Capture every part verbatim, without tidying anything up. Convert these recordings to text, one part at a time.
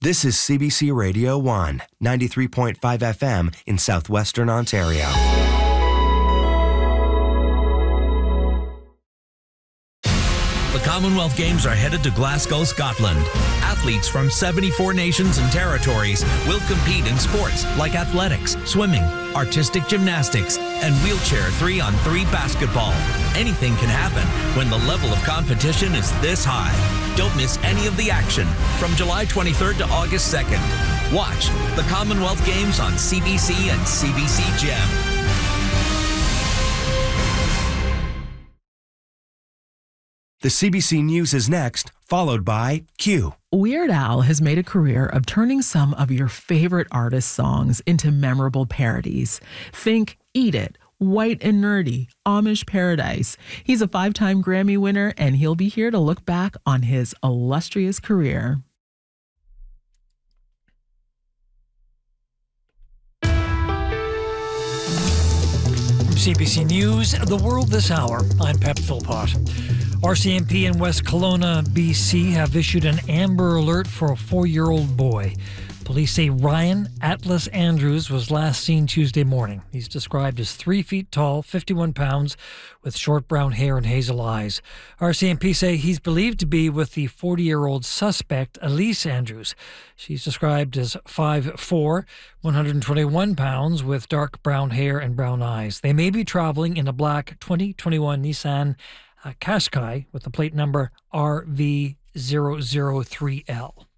This is C B C Radio one, ninety-three point five F M in southwestern Ontario. The Commonwealth Games are headed to Glasgow, Scotland. Athletes from seventy-four nations and territories will compete in sports like athletics, swimming, artistic gymnastics, and wheelchair three on three basketball. Anything can happen when the level of competition is this high. Don't miss any of the action from July twenty-third to August second. Watch the Commonwealth Games on C B C and C B C Gem. The C B C News is next, followed by Q. Weird Al has made a career of turning some of your favorite artists' songs into memorable parodies. Think Eat It, White and Nerdy, Amish Paradise. He's a five-time Grammy winner, and he'll be here to look back on his illustrious career. From C B C News, The World This Hour, I'm Pep Philpott. R C M P in West Kelowna, B C have issued an Amber Alert for a four-year-old boy. Police say Ryan Atlas Andrews was last seen Tuesday morning. He's described as three feet tall, fifty-one pounds, with short brown hair and hazel eyes. R C M P say he's believed to be with the forty-year-old suspect, Elise Andrews. She's described as five foot four, one hundred twenty-one pounds, with dark brown hair and brown eyes. They may be traveling in a black twenty twenty-one Nissan Uh, Qashqai with the plate number R V zero zero three L.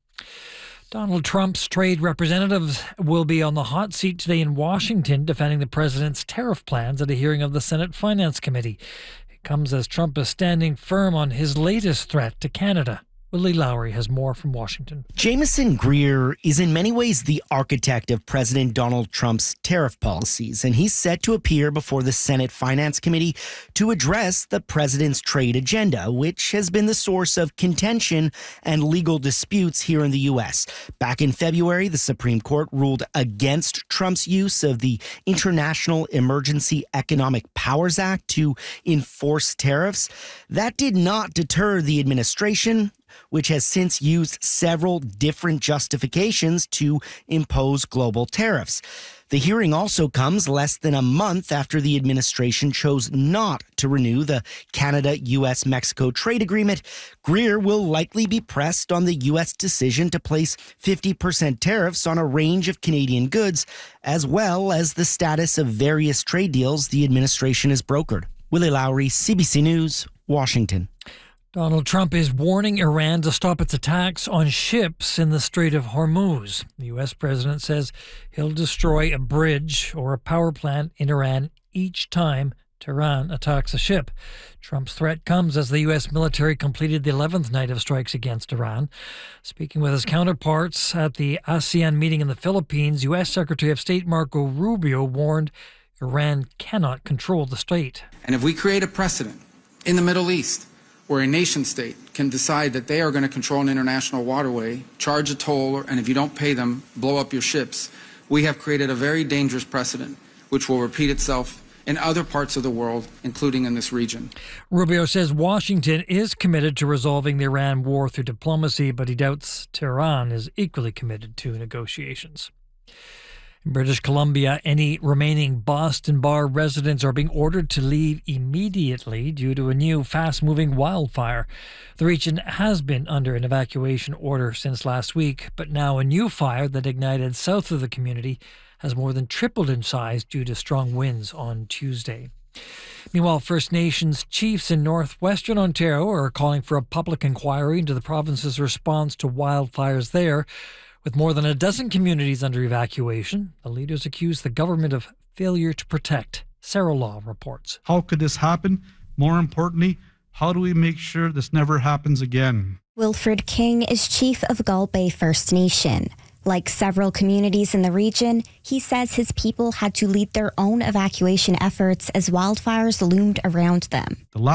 Donald Trump's trade representatives will be on the hot seat today in Washington defending the president's tariff plans at a hearing of the Senate Finance Committee. It comes as Trump is standing firm on his latest threat to Canada. Willie Lowry has more from Washington. Jameson Greer is in many ways the architect of President Donald Trump's tariff policies, and he's set to appear before the Senate Finance Committee to address the president's trade agenda, which has been the source of contention and legal disputes here in the U S. Back in February, the Supreme Court ruled against Trump's use of the International Emergency Economic Powers Act to enforce tariffs. That did not deter the administration, which has since used several different justifications to impose global tariffs. The hearing also comes less than a month after the administration chose not to renew the Canada-U S Mexico trade agreement. Greer will likely be pressed on the U S decision to place fifty percent tariffs on a range of Canadian goods, as well as the status of various trade deals the administration has brokered. Willie Lowry, C B C News, Washington. Donald Trump is warning Iran to stop its attacks on ships in the Strait of Hormuz. The U S president says he'll destroy a bridge or a power plant in Iran each time Tehran attacks a ship. Trump's threat comes as the U S military completed the eleventh night of strikes against Iran. Speaking with his counterparts at the ASEAN meeting in the Philippines, U S Secretary of State Marco Rubio warned Iran cannot control the strait. And if we create a precedent in the Middle East where a nation state can decide that they are going to control an international waterway, charge a toll, and if you don't pay them, blow up your ships, we have created a very dangerous precedent which will repeat itself in other parts of the world, including in this region. Rubio says Washington is committed to resolving the Iran war through diplomacy, but he doubts Tehran is equally committed to negotiations. In British Columbia, any remaining Boston Bar residents are being ordered to leave immediately due to a new fast-moving wildfire. The region has been under an evacuation order since last week, but now a new fire that ignited south of the community has more than tripled in size due to strong winds on Tuesday. Meanwhile, First Nations chiefs in northwestern Ontario are calling for a public inquiry into the province's response to wildfires there. With more than a dozen communities under evacuation, the leaders accuse the government of failure to protect. Sarah Law reports. How could this happen? More importantly, how do we make sure this never happens again? Wilfred King is chief of Gull Bay First Nation. Like several communities in the region, he says his people had to lead their own evacuation efforts as wildfires loomed around them. The